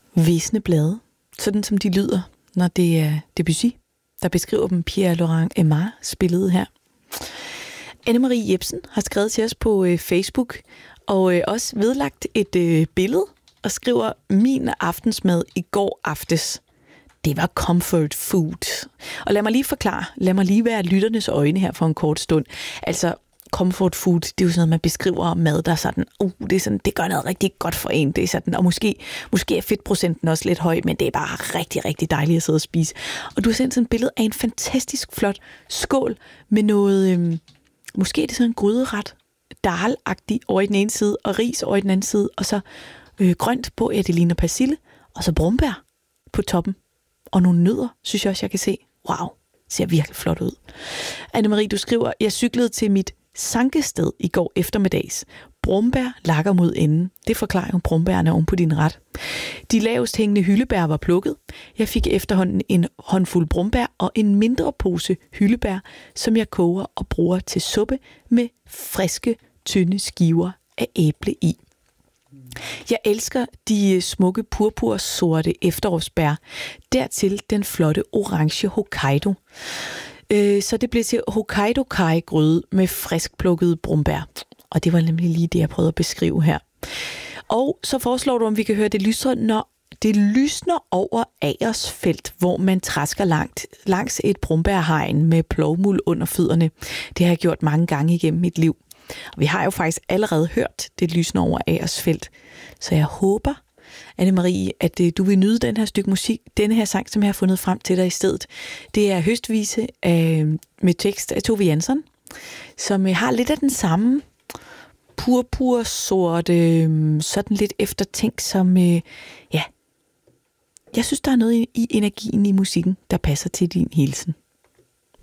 Visne blade, sådan som de lyder, når det er Debussy, der beskriver dem. Pierre-Laurent Aimard spillede her. Anne-Marie Jebsen har skrevet til os på Facebook, og også vedlagt et billede, og skriver: min aftensmad i går aftes, det var comfort food. Og lad mig lige forklare, lad mig lige være lytternes øjne her for en kort stund. Altså, comfort food, det er jo sådan noget, man beskriver mad, der er sådan, det er sådan, det gør noget rigtig godt for en. Det er sådan, og måske er fedtprocenten også lidt høj, men det er bare rigtig, rigtig dejligt at sidde og spise. Og du har sendt sådan et billede af en fantastisk flot skål med noget, måske er det sådan en gryderet, dal-agtig over i den ene side, og ris over i den anden side, og så grønt på, det ligner persille, og så brumbær på toppen. Og nogle nødder, synes jeg også, jeg kan se. Wow, ser virkelig flot ud. Anne-Marie, du skriver: jeg cyklede til mit sankested i går eftermiddags. Brumbær lakker mod enden. Det forklarer jo brumbærne oven på din ret. De lavest hængende hyldebær var plukket. Jeg fik efterhånden en håndfuld brumbær og en mindre pose hyldebær, som jeg koger og bruger til suppe med friske, tynde skiver af æble i. Jeg elsker de smukke purpursorte efterårsbær. Dertil den flotte orange Hokkaido. Så det blev til Hokkaido kai-gryde med friskplukkede brumbær. Og det var nemlig lige det, jeg prøvede at beskrive her. Og så foreslår du, om vi kan høre det lysner, når det lysner over Agersfelt, hvor man træsker langs et brumbærhegn med plovmuld under fødderne. Det har jeg gjort mange gange igennem mit liv. Og vi har jo faktisk allerede hørt det lysner over Agersfelt. Så jeg håber, Anne-Marie, at du vil nyde den her stykke musik, denne her sang, som jeg har fundet frem til dig i stedet. Det er Høstvise med tekst af Tove Jansson, som har lidt af den samme purpursorte, sådan lidt eftertænk, som, jeg synes, der er noget i energien i musikken, der passer til din hilsen.